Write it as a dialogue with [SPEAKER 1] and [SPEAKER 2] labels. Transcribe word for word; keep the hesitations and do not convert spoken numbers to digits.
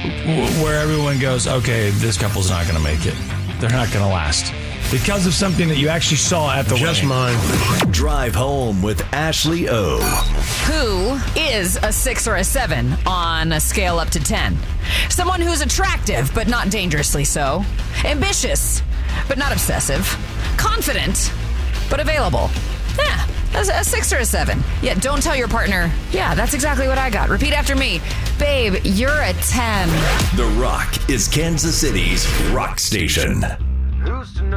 [SPEAKER 1] where everyone goes, okay, this couple's not going to make it. They're not going to last. Because of something that you actually saw at the
[SPEAKER 2] Just
[SPEAKER 1] wedding.
[SPEAKER 2] mine.
[SPEAKER 3] Drive Home with Ashley O.
[SPEAKER 4] Who is a six or a seven on a scale up to ten? Someone who's attractive, but not dangerously so. Ambitious, but not obsessive. Confident, but available. Yeah, a, a six or a seven. Yeah, don't tell your partner, yeah, that's exactly what I got. Repeat after me. Babe, you're a ten.
[SPEAKER 3] The Rock is Kansas City's rock station.